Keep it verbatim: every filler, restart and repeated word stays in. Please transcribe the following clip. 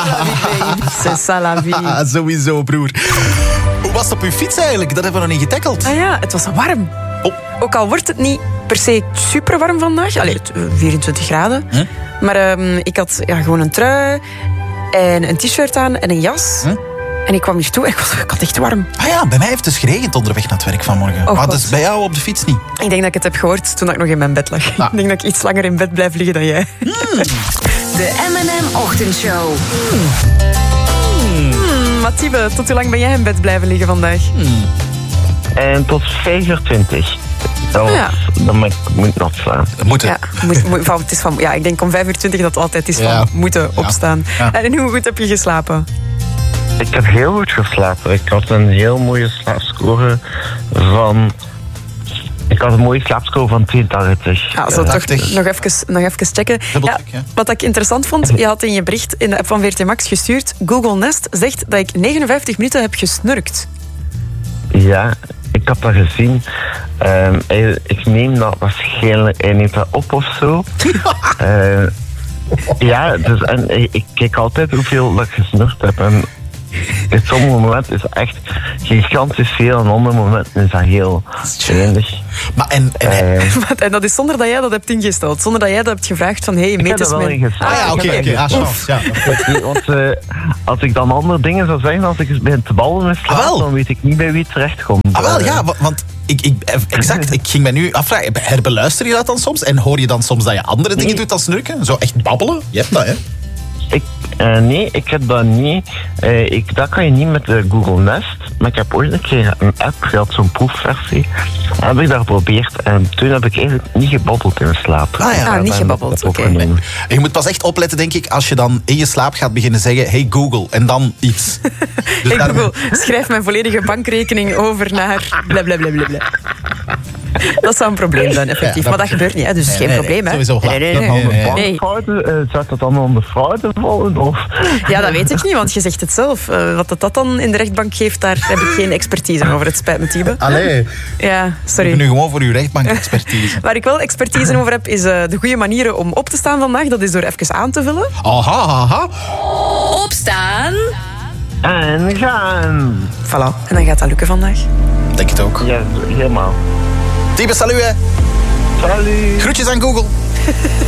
C'est ça la vie. Ah, sowieso, broer. Hoe was het op uw fiets eigenlijk? Dat hebben we nog niet getackeld. Ah ja, het was warm. Oh. Ook al wordt het niet per se super warm vandaag. Allee, vierentwintig graden. Huh? Maar um, ik had ja, gewoon een trui en een t-shirt aan en een jas. Huh? En ik kwam hier toe en ik, was, ik had echt warm. Ah ja, bij mij heeft het dus geregend onderweg naar het werk vanmorgen. Oh, maar God. dat is bij jou op de fiets niet. Ik denk dat ik het heb gehoord toen ik nog in mijn bed lag. Ah. Ik denk dat ik iets langer in bed blijf liggen dan jij. Mm. De M en M-ochtendshow. Hmm, Mathiebe, tot hoe lang ben jij in bed blijven liggen vandaag? Mm. En tot vijf uur twintig. Dan, Ja. dan moet ik moet nog slaan. Dat moet Ja, moet, moet, van, het is van, ja, ik denk om vijf uur twintig dat het altijd is van Ja. moeten Ja. opstaan. Ja. En hoe goed heb je geslapen? Ik heb heel goed geslapen. Ik had een heel mooie slaapscore van... Ik had een mooie slaapscore van tweeëntachtig. Ja, zo toch Prachtig. nog even, nog even checken. Dubbel Ja, check, ja. wat ik interessant vond, je had in je bericht in de app van V R T Max gestuurd. Google Nest zegt dat ik negenenvijftig minuten heb gesnurkt. Ja, ik had dat gezien. Ehm, hij- ik neem dat waarschijnlijk... Hij neemt dat op of zo. Eh, ja, dus, en ik, ik kijk altijd hoeveel dat ik gesnurkt heb. En in sommige momenten is het echt gigantisch veel. En op andere momenten is dat heel weinig. Maar en, en, Eh, En dat is zonder dat jij dat hebt ingesteld. Zonder dat jij dat hebt gevraagd van... Hey, ik meet heb eens er wel mijn... in geslaagd. ah ja, oké, Ik heb oké. er- Ah, chance, ja. Nee, want eh, als ik dan andere dingen zou zeggen, als ik eens bij te ballen met slaap, Ah, wel. dan weet ik niet bij wie het terecht komt. Ah, wel, Eh, ja, wa- want ik, ik, exact, ik ging mij nu afvragen, herbeluister je dat dan soms? En hoor je dan soms dat je andere dingen Nee. doet dan snurken? Zo echt babbelen? Je hebt dat, hè? Ik, eh, nee, ik heb dat niet. Eh, ik, dat kan je niet met de Google Nest. Maar ik heb ooit een keer een app gehad, zo'n proefversie. En heb ik dat geprobeerd. En toen heb ik eigenlijk niet gebabbeld in mijn slaap. Ah, ja. Ah, niet En gebabbeld, dat oké. opgenomen. Je moet pas echt opletten, denk ik, als je dan in je slaap gaat beginnen zeggen, hey Google, en dan iets. Dus Hey daarom- Google, schrijf mijn volledige bankrekening over naar... Blablabla. Dat zou een probleem zijn, effectief. Ja, dat- maar dat gebeurt niet, hè, dus Nee, geen nee, probleem. Hè. sowieso klaar. Nee, nee, Dat nee. houden we Nee, Nee, nee. bankfouten, eh, zou dat dan onder fraude vallen? Of? Ja, dat weet ik niet, want je zegt het zelf. Uh, wat dat, dat dan in de rechtbank geeft, daar heb ik geen expertise over. Het spijt me, Tiebe. Allee, Ja, ik ben sorry. nu gewoon voor uw rechtbank-expertise. Waar ik wel expertise over heb, is uh, de goede manieren om op te staan vandaag. Dat is door even aan te vullen. Aha, aha. Opstaan. En gaan. Voilà. En dan gaat dat lukken vandaag. Denk het ook. Ja, helemaal. Tiebe, salut, hè. Salut. Groetjes aan Google.